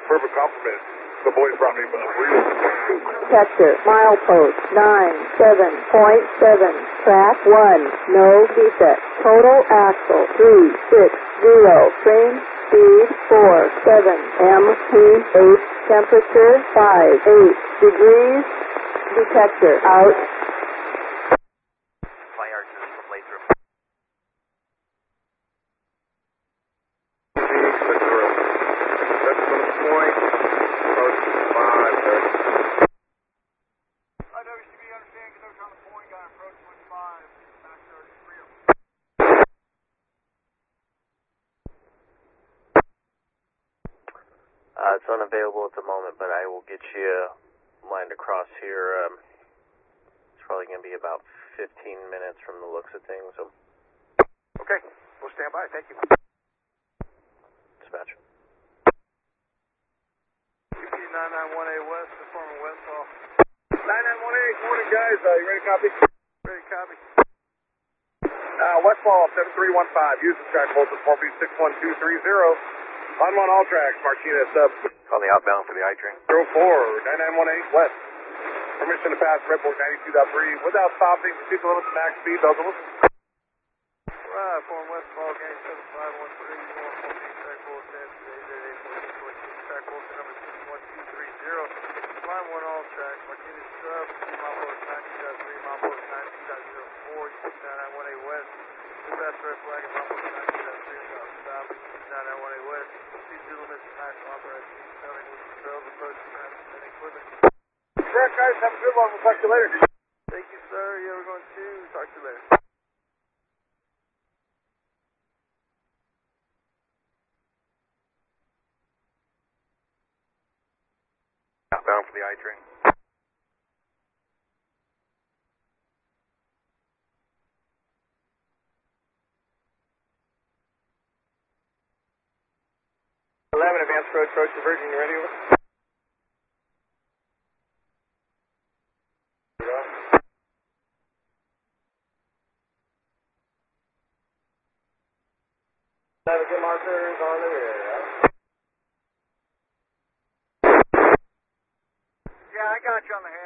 Perfect compliment. The boys brought me real. Detector, milepost 97.7, track 1, no defect. Total axle 360, train speed 47, MPH, temperature 58 degrees. Detector out. It's unavailable at the moment, but I will get you lined across here. It's probably going to be about 15 minutes from the looks of things. So. Okay, we'll stand by. Thank you. Dispatch. UP991A West, informing Westfall. 9918, morning guys. You ready to copy? Ready to copy. Westfall 7315, use the track voltage 4B61230. On one all tracks, Martinez sub. On the outbound for the I-train. 04, 9918 West. Permission to pass Redport 92.3 without stopping. Proceed to limit to max speed. Those of us. Right, form Westfall, game 7513, 114, track voltage, track voltage number 61230. Line 1 all tracks, Martinez sub, milepost 92.3, milepost 92.04, UP991A West. Dispatch red flag at milepost 92.3, stop, UP991A West. Proceed to limit to max authorized speed, starting with controls, approach traffic, and equipment. Correct, guys. Have a good one. We'll talk to you later. Thank you, sir. Yeah, we're going to talk to you later. Outbound for the I-train. Advanced road approach to Virgin, you ready? Over? Navigate markers on the rear. Yeah, I got you on the hand.